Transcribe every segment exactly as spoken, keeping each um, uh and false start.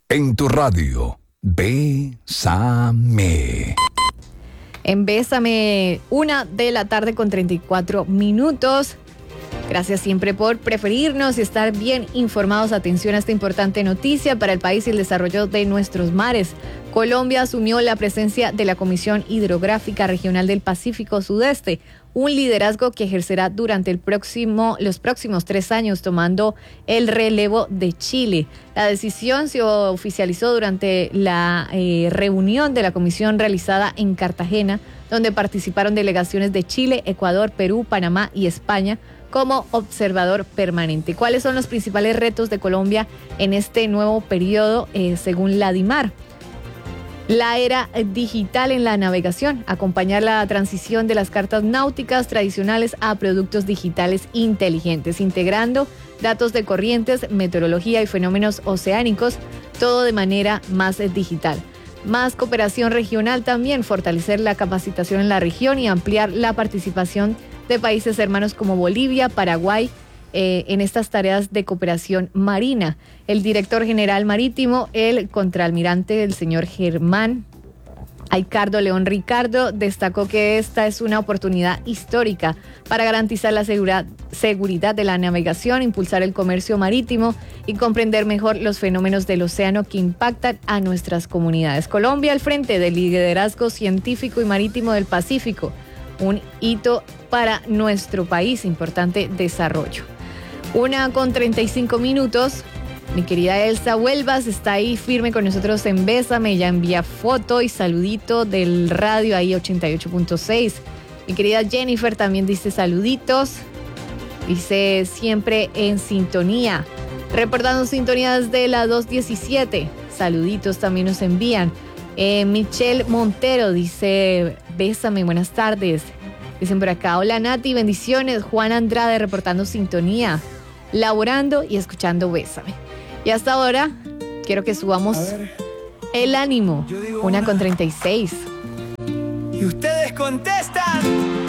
En tu radio, Bésame. En Bésame, una de la tarde con treinta y cuatro minutos. Gracias siempre por preferirnos y estar bien informados. Atención a esta importante noticia para el país y el desarrollo de nuestros mares. Colombia asumió la presencia de la Comisión Hidrográfica Regional del Pacífico Sudeste, un liderazgo que ejercerá durante el próximo, los próximos tres años, tomando el relevo de Chile. La decisión se oficializó durante la eh, reunión de la comisión realizada en Cartagena, donde participaron delegaciones de Chile, Ecuador, Perú, Panamá y España como observador permanente. ¿Cuáles son los principales retos de Colombia en este nuevo periodo, eh, según la DIMAR? La era digital en la navegación, acompañar la transición de las cartas náuticas tradicionales a productos digitales inteligentes, integrando datos de corrientes, meteorología y fenómenos oceánicos, todo de manera más digital. Más cooperación regional también, fortalecer la capacitación en la región y ampliar la participación de países hermanos como Bolivia, Paraguay, Eh, en estas tareas de cooperación marina. El director general marítimo, el contraalmirante, el señor Germán Aicardo León Ricardo, destacó que esta es una oportunidad histórica para garantizar la seguridad, seguridad de la navegación, impulsar el comercio marítimo y comprender mejor los fenómenos del océano que impactan a nuestras comunidades. Colombia al frente del liderazgo científico y marítimo del Pacífico, un hito para nuestro país, importante desarrollo. Una con treinta y cinco minutos. Mi querida Elsa Huelvas está ahí firme con nosotros en Bésame. Ella envía foto y saludito del radio ahí ochenta y ocho punto seis. Mi querida Jennifer también dice saluditos. Dice siempre en sintonía. Reportando sintonías de la dos diecisiete. Saluditos también nos envían. Eh, Michelle Montero dice Bésame, buenas tardes. Dicen por acá, hola Nati, bendiciones. Juan Andrade reportando sintonía, laborando y escuchando Bésame. Y hasta ahora quiero que subamos el ánimo. Una con treinta y seis. Y ustedes contestan.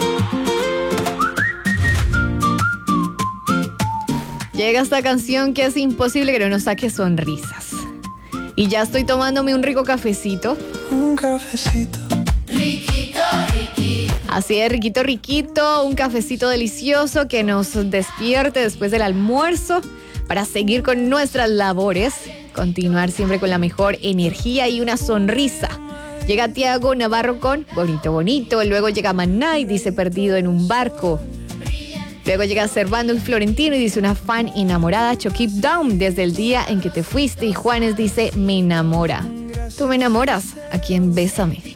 Llega esta canción que es imposible que no nos saque sonrisas. Y ya estoy tomándome un rico cafecito. Un cafecito. Riquito, riquito. Así es, riquito, riquito. Un cafecito delicioso que nos despierte después del almuerzo para seguir con nuestras labores. Continuar siempre con la mejor energía y una sonrisa. Llega Tiago Navarro con Bonito, Bonito. Luego llega Maná y dice Perdido en un barco. Luego llega Servando y Florentino y dice una fan enamorada, Keep Down, desde el día en que te fuiste. Y Juanes dice, me enamora. Tú me enamoras, aquí en Bésame.